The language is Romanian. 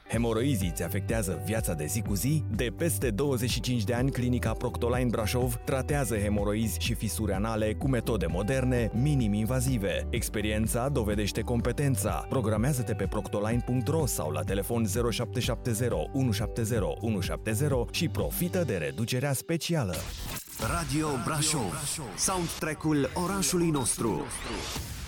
Hemoroizii îți afectează viața de zi cu zi? De peste 25 de ani, clinica Proctoline Brașov tratează hemoroizi și fisuri anale cu metode moderne, minim-invazive. Experiența dovedește competența. Programează-te pe proctoline.ro sau la telefon 0770 170 170 și profită de reducerea specială. Radio Brașov, soundtrack-ul orașului nostru.